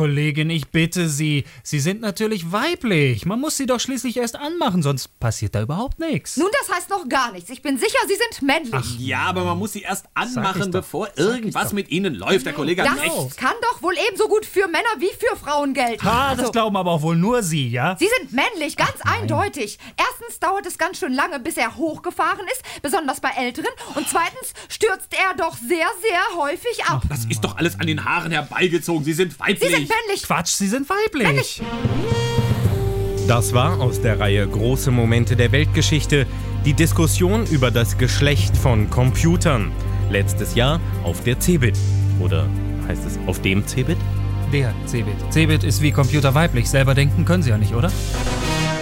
Kollegin, ich bitte Sie. Sie sind natürlich weiblich. Man muss sie doch schließlich erst anmachen, sonst passiert da überhaupt nichts. Nun, das heißt noch gar nichts. Ich bin sicher, Sie sind männlich. Ach ja, aber man muss sie erst anmachen, bevor irgendwas mit ihnen läuft. Der Kollege hat recht. Das kann doch wohl ebenso gut für Männer wie für Frauen gelten. Das glauben aber auch wohl nur Sie, ja? Sie sind männlich, ganz eindeutig. Erstens dauert es ganz schön lange, bis er hochgefahren ist, besonders bei Älteren. Und zweitens stürzt er doch sehr, sehr häufig ab. Das ist doch alles an den Haaren herbeigezogen. Sie sind weiblich. Sie sind männlich. Quatsch, Sie sind weiblich. Männlich. Das war aus der Reihe Große Momente der Weltgeschichte die Diskussion über das Geschlecht von Computern. Letztes Jahr auf der CeBIT. Oder heißt es auf dem CeBIT? Der CeBIT. CeBIT ist wie Computer weiblich. Selber denken können Sie ja nicht, oder?